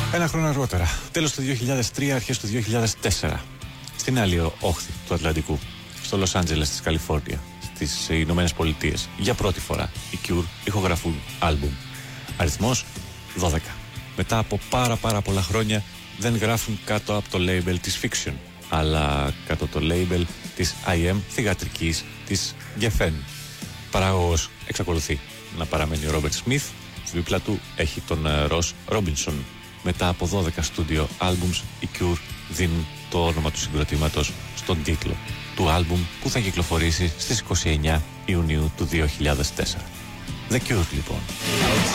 Ένα χρόνο αργότερα, τέλος του 2003, αρχές του 2004, στην άλλη όχθη του Ατλαντικού, στο Λος Άντζελες της Καλιφόρνια, στις Ηνωμένες Πολιτείες, για πρώτη φορά οι Cure ηχογραφούν άλμπουμ. Αριθμός 12. Μετά από πάρα πολλά χρόνια δεν γράφουν κάτω από το label της Fiction, αλλά κάτω από το label της IM θυγατρικής της Geffen. Παράγωγος εξακολουθεί να παραμένει ο Ρόμπερτ Σμιθ, δίπλα του έχει τον Ross Robinson. Μετά από 12 στούντιο άλμπουμς, οι Cure δίνουν το όνομα του συγκροτήματος στον τίτλο του άλμπουμ που θα κυκλοφορήσει στις 29 Ιουνίου του 2004. The Cure λοιπόν.